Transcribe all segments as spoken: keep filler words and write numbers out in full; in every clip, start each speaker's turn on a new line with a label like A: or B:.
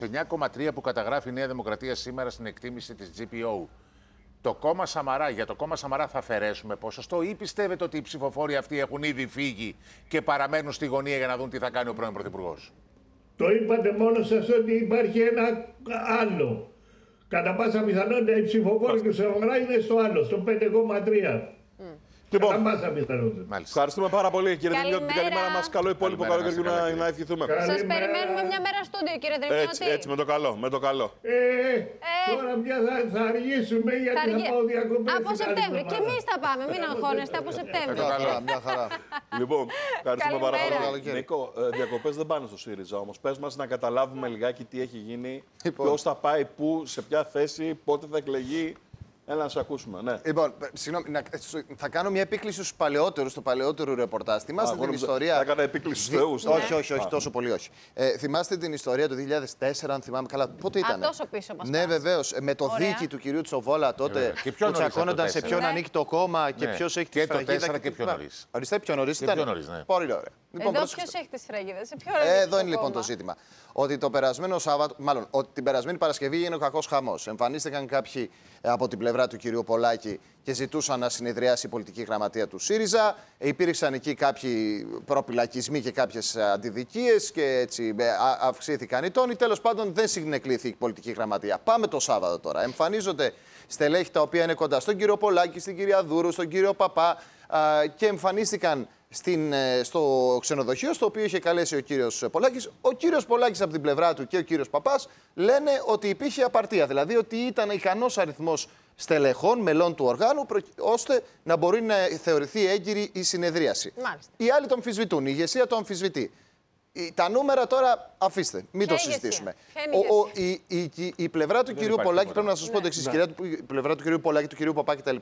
A: εννιά κόμμα τρία που καταγράφει η Νέα Δημοκρατία σήμερα στην εκτίμηση της τζι πι ο. Το κόμμα Σαμαρά, για το κόμμα Σαμαρά θα αφαιρέσουμε ποσοστό ή πιστεύετε ότι οι ψηφοφόροι αυτοί έχουν ήδη φύγει και παραμένουν στη γωνία για να δουν τι θα κάνει ο πρώην Πρωθυπουργός?
B: Το είπατε μόνο σας ότι υπάρχει ένα άλλο. Κατά πάσα πιθανότητα οι ψηφοφόροι του Σαμαρά είναι στο άλλο, στο πέντε κόμμα τρία.
C: Λοιπόν,
A: ευχαριστούμε
C: πάρα πολύ, κύριε Δρυμιώτη. Καλημέρα μας. Καλό υπόλοιπο καλοκαιριού να, να ευχηθούμε.
D: Σας περιμένουμε μια μέρα στούντιο, κύριε Δρυμιώτη.
C: Έτσι, έτσι, με το καλό. Με το καλό.
B: Ε, ε, τώρα πια θα, θα αργήσουμε γιατί θα, θα πάω διακοπές.
D: Από Σεπτέμβρη. Και εμείς θα πάμε. Μην αγχώνεστε, από Σεπτέμβρη.
C: Μια χαρά, μια χαρά. Λοιπόν, ευχαριστούμε πάρα πολύ. Νίκο, διακοπές δεν πάνε στο ΣΥΡΙΖΑ όμως. Πες μας να καταλάβουμε λιγάκι τι έχει γίνει, ποιος θα πάει πού, σε ποια θέση, πότε θα εκλεγεί. Έλα να σε ακούσουμε, ναι.
E: Λοιπόν, συγγνώμη, να, θα κάνω μια επίκληση στους παλαιότερους, στο παλαιότερο ρεπορτάζ. Θυμάστε την ιστορία.
C: Θα έκανα επίκληση στους θεούς.
E: Ναι. Όχι, όχι, όχι, τόσο πολύ όχι. Ε, θυμάστε την ιστορία του δύο χιλιάδες τέσσερα, αν θυμάμαι καλά. Πότε ήταν?
D: Α, τόσο πίσω μας.
E: Ναι, βεβαίως. Με το Ωραία. δίκη του κυρίου Τσοβόλα τότε ε, που τσακώνονταν σε ποιον ανήκει το κόμμα και
A: ναι.
E: ποιος έχει
A: και
E: τη σφραγίδα.
A: Και το τέσσερα και πιο νωρίς.
E: Ορίστε, πιο νωρίς ήταν.
A: Πιο νωρίς, ναι.
E: Πολύ ωραία.
D: Λοιπόν, εδώ ποιος έχει τη σφραγίδα, σε ποιο
E: ε, Εδώ είναι λοιπόν το ζήτημα. Ότι το περασμένο Σάββατο, μάλλον ότι την περασμένη Παρασκευή έγινε ο κακός χαμός. Εμφανίστηκαν κάποιοι από την πλευρά του κυρίου Πολάκη και ζητούσαν να συνεδριάσει η πολιτική γραμματεία του ΣΥΡΙΖΑ. Υπήρξαν εκεί κάποιοι προπυλακισμοί και κάποιες αντιδικίες και έτσι αυξήθηκαν οι τόνοι. Τέλος πάντων, δεν συνεκλήθη η πολιτική γραμματεία. Πάμε το Σάββατο τώρα. Εμφανίζονται στελέχη τα οποία είναι κοντά στον κύριο Πολάκη, στην κυρία Δούρου, στον κύριο Παπά και εμφανίστηκαν Στην, στο ξενοδοχείο, στο οποίο είχε καλέσει ο κύριος Πολάκης. Ο κύριος Πολάκης από την πλευρά του και ο κύριος Παπάς λένε ότι υπήρχε απαρτία, δηλαδή ότι ήταν ικανός αριθμός στελεχών, μελών του οργάνου, ώστε να μπορεί να θεωρηθεί έγκυρη η συνεδρίαση.
D: Μάλιστα.
E: Οι άλλοι το αμφισβητούν, η ηγεσία το αμφισβητεί. Τα νούμερα τώρα αφήστε, μην
D: Ποια
E: το συζητήσουμε.
D: Ο,
E: ο, η, η, η, η πλευρά του κυρίου Πολάκη, πρέπει να σας πω το εξής, ναι. Η πλευρά του κυρίου Πολάκη, του κυρίου Παπά κτλ.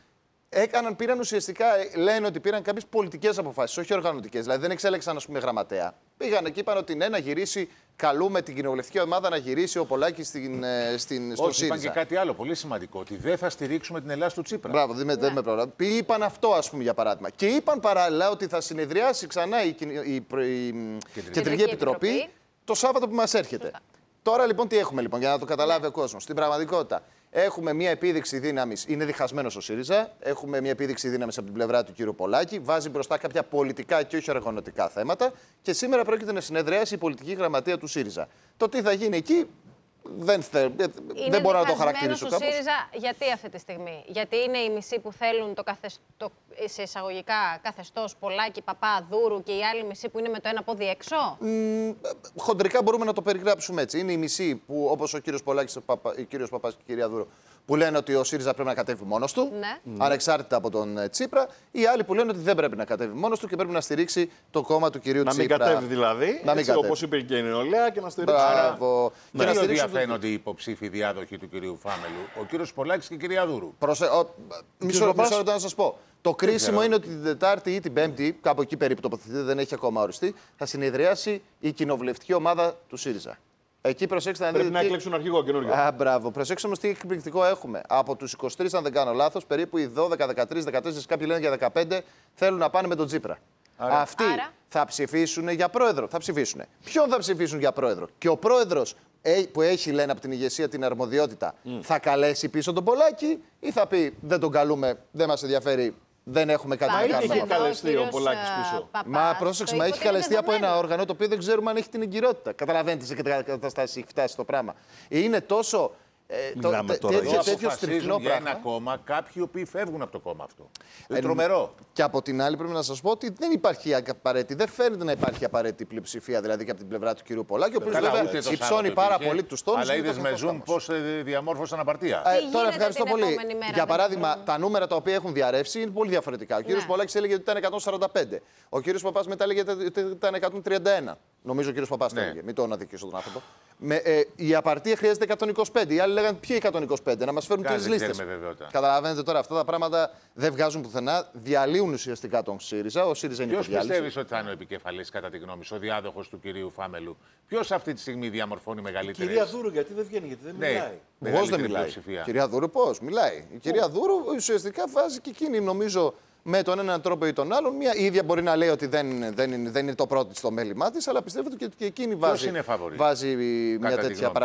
E: Έκαναν, πήραν ουσιαστικά, λένε ότι πήραν κάποιες πολιτικές αποφάσεις, όχι οργανωτικές. Δηλαδή δεν εξέλεξαν, ας πούμε, γραμματέα. Πήγαν και είπαν ότι ναι, να γυρίσει, καλούμε την κοινοβουλευτική ομάδα να γυρίσει ο Πολάκης στην, στην, στο
A: όχι,
E: ΣΥΡΙΖΑ.
A: Είπαν και κάτι άλλο πολύ σημαντικό, ότι δεν θα στηρίξουμε την Ελλάδα του Τσίπρα.
E: Μπράβο, δεν με, ναι. με πρόβλημα. Είπαν αυτό, ας πούμε, για παράδειγμα. Και είπαν παράλληλα ότι θα συνεδριάσει ξανά η, η, η, η Κεντρική, Κεντρική Επιτροπή, Επιτροπή το Σάββατο που μας έρχεται. Σωστά. Τώρα λοιπόν τι έχουμε λοιπόν, για να το καταλάβει ναι. ο κόσμος. Στην πραγματικότητα. Έχουμε μια επίδειξη δύναμης, είναι διχασμένος ο ΣΥΡΙΖΑ. Έχουμε μια επίδειξη δύναμης από την πλευρά του κ. Πολάκη. Βάζει μπροστά κάποια πολιτικά και όχι οργανωτικά θέματα. Και σήμερα πρόκειται να συνεδριάσει η πολιτική γραμματεία του ΣΥΡΙΖΑ. Το τι θα γίνει εκεί δεν, θε... δεν μπορώ να το χαρακτηρίσω κάπως.
D: Είναι ΣΥΡΙΖΑ γιατί αυτή τη στιγμή? Γιατί είναι οι μισοί που θέλουν το, καθεσ... το σε εισαγωγικά καθεστώς Πολάκη, Παπά, Δούρου και οι άλλοι μισοί που είναι με το ένα πόδι έξω.
E: Mm, χοντρικά μπορούμε να το περιγράψουμε έτσι. Είναι οι μισοί που, όπως ο κύριος Πολάκης, ο κύριος Παπάς και η κυρία Δούρου, που λένε ότι ο ΣΥΡΙΖΑ πρέπει να κατέβει μόνος του, ναι. mm. ανεξάρτητα από τον Τσίπρα. Οι άλλοι που λένε ότι δεν πρέπει να κατέβει μόνος του και πρέπει να στηρίξει το κόμμα του κυρίου
C: να
E: Τσίπρα.
C: Να μην κατέβει δηλαδή,
E: να μην κατέβει.
C: Όπως είπε και η νεολαία, και να στηρίξει.
E: Μπράβο.
A: Και ναι. να στηρίξει. Διαφαίνονται οι υποψήφοι διάδοχοι του κυρίου Φάμελου, ο κύριος Πολάκης και η κυρία Δούρου.
E: Προσε... Ο... Μισό λεπτό να σας πω. Το κρίσιμο είναι ότι την Τετάρτη ή την Πέμπτη, κάπου εκεί περίπου τοποθετείται, δεν έχει ακόμα οριστεί, θα συνεδριάσει η κοινοβουλευτική ομάδα του ΣΥΡΙΖΑ. Εκεί προσέξτε να δείτε.
C: Πρέπει να εκλέξουν αρχηγό καινούργιο.
E: Α, μπράβο. Προσέξτε όμως τι εκπληκτικό έχουμε. Από τους είκοσι τρεις, αν δεν κάνω λάθος, περίπου οι δώδεκα, δεκατρείς, δεκατέσσερις, κάποιοι λένε για δεκαπέντε, θέλουν να πάνε με τον Τσίπρα. Άρα. Αυτοί Άρα. θα ψηφίσουν για πρόεδρο. Θα ψηφίσουν. Ποιον θα ψηφίσουν για πρόεδρο? Και ο πρόεδρος που έχει, λένε από την ηγεσία, την αρμοδιότητα, mm. θα καλέσει πίσω τον Πολάκη ή θα πει δεν τον καλούμε, δεν μας ενδιαφέρει. Δεν έχουμε κάτι να κάνουμε.
C: Έχει καλεστεί ο Πολάκης πίσω.
E: Παπάς, μα πρόσεξε, μα έχει καλεστεί από ένα όργανο το οποίο δεν ξέρουμε αν έχει την εγκυρότητα. Καταλαβαίνετε σε τι κατάσταση έχει φτάσει το πράγμα. Είναι τόσο. Ε, το,
A: τε, τέτοιο, τέτοιο στριφνό για πράγμα. Ένα κόμμα, κάποιοι οποίοι φεύγουν από το κόμμα αυτό. Είναι ε, τρομερό.
E: Και από την άλλη, πρέπει να σας πω ότι δεν υπάρχει απαραίτητη, δεν φαίνεται να υπάρχει απαραίτητη πλειοψηφία δηλαδή και από την πλευρά του κ. Πολάκη, ο οποίος βέβαια υψώνει πάρα πολύ τους τόνους.
A: Αλλά είδες με Zoom πώς διαμόρφωσαν απαρτία.
E: Ε, τώρα ευχαριστώ πολύ. Για παράδειγμα, τα νούμερα τα οποία έχουν διαρρεύσει είναι πολύ διαφορετικά. Ο κ. Πολάκης έλεγε ότι ήταν εκατόν σαράντα πέντε. Ο κ. Παπάς μετά έλεγε ότι ήταν εκατόν τριάντα ένα. Νομίζω ο κ. Παπάς το έλεγε. Μην το αναδικήσω τον άνθρωπο. Με, ε, η απαρτία χρειάζεται εκατόν είκοσι πέντε. Οι άλλοι λέγανε ποιοι εκατόν είκοσι πέντε, να μας φέρουν τις λίστες. Καταλαβαίνετε τώρα, αυτά τα πράγματα δεν βγάζουν πουθενά. Διαλύουν ουσιαστικά τον ΣΥΡΙΖΑ. Ο ΣΥΡΙΖΑ είναι υποδιάλυση.
A: Ποιος πιστεύεις ότι θα είναι ο επικεφαλής, κατά τη γνώμη σου, ο διάδοχος του κυρίου Φάμελου? Ποιος αυτή τη στιγμή διαμορφώνει μεγαλύτερη?
C: Κυρία Δούρου, γιατί δεν βγαίνει, γιατί δεν μιλάει.
E: Πώς δεν μιλάει? Κυρία Δούρου, πώς μιλάει? Η κυρία Δούρου ουσιαστικά βάζει και εκείνη, νομίζω, με τον έναν τρόπο ή τον άλλον. Μια, η ίδια μπορεί να λέει ότι δεν, δεν, είναι, δεν είναι το πρώτο στο μέλημά τη, αλλά πιστεύω ότι και, και εκείνη βάζει, βάζει μια τέτοια